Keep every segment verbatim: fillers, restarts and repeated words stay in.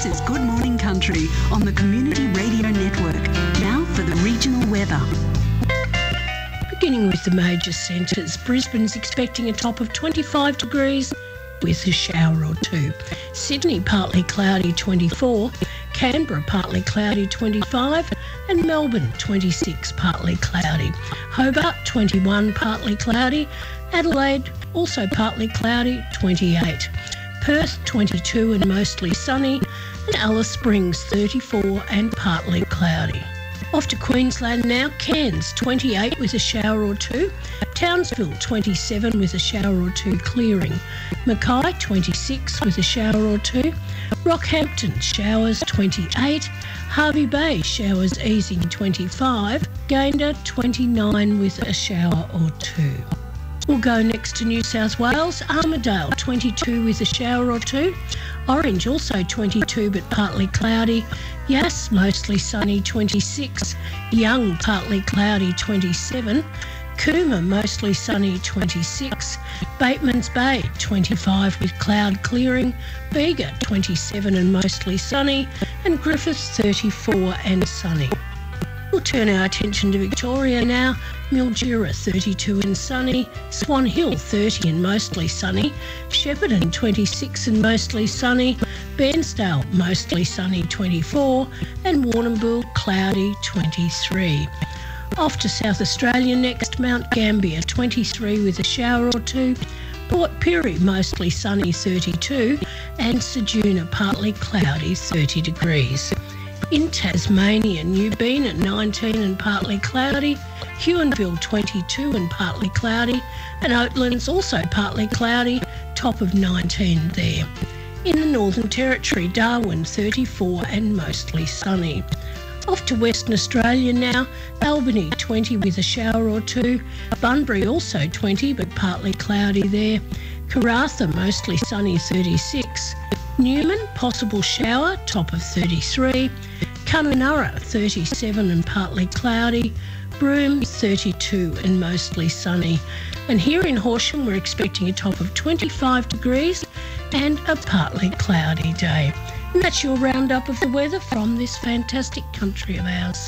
This is Good Morning Country on the Community Radio Network. Now for the regional weather. Beginning with the major centres, Brisbane's expecting a top of twenty-five degrees with a shower or two. Sydney partly cloudy twenty-four, Canberra partly cloudy twenty-five, and Melbourne twenty-six partly cloudy. Hobart twenty-one partly cloudy, Adelaide also partly cloudy twenty-eight. Perth twenty-two and mostly sunny, and Alice Springs thirty-four and partly cloudy. Off to Queensland now, Cairns twenty-eight with a shower or two, Townsville twenty-seven with a shower or two clearing, Mackay twenty-six with a shower or two, Rockhampton showers twenty-eight, Hervey Bay showers easing twenty-five, Gayndah twenty-nine with a shower or two. We'll go next to New South Wales, Armidale twenty-two with a shower or two, Orange also twenty-two but partly cloudy, Yass mostly sunny twenty-six, Young partly cloudy twenty-seven, Cooma mostly sunny twenty-six, Batemans Bay twenty-five with cloud clearing, Bega twenty-seven and mostly sunny, and Griffith thirty-four and sunny. We'll turn our attention to Victoria now. Mildura thirty-two and sunny, Swan Hill thirty and mostly sunny, Shepparton twenty-six and mostly sunny, Bairnsdale mostly sunny twenty-four, and Warrnambool cloudy twenty-three. Off to South Australia next, Mount Gambier twenty-three with a shower or two, Port Pirie mostly sunny thirty-two, and Ceduna partly cloudy thirty degrees. In Tasmania, Newbeen nineteen and partly cloudy, Huonville twenty-two and partly cloudy, and Oatlands also partly cloudy, top of nineteen there. In the Northern Territory, Darwin thirty-four and mostly sunny. Off to Western Australia now, Albany twenty with a shower or two, Bunbury also twenty but partly cloudy there, Karratha mostly sunny thirty-six, Newman possible shower, top of thirty-three, Kununurra thirty-seven and partly cloudy, Broome thirty-two and mostly sunny. And here in Horsham we're expecting a top of twenty-five degrees and a partly cloudy day. And that's your roundup of the weather from this fantastic country of ours.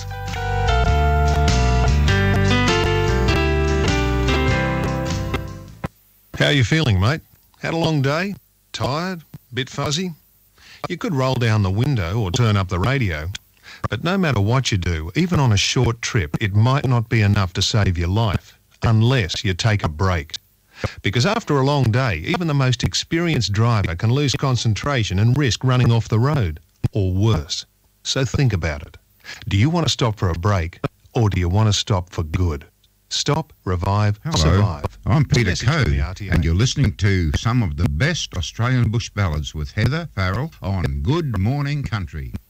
How are you feeling, mate? Had a long day? Tired? Bit fuzzy? You could roll down the window or turn up the radio. But no matter what you do, even on a short trip, it might not be enough to save your life, unless you take a break. Because after a long day, even the most experienced driver can lose concentration and risk running off the road, or worse. So think about it. Do you want to stop for a break, or do you want to stop for good? Stop, revive, Hello, survive. I'm Peter Message from the Coe, R T A. and you're listening to some of the best Australian bush ballads with Heather Farrell on Good Morning Country.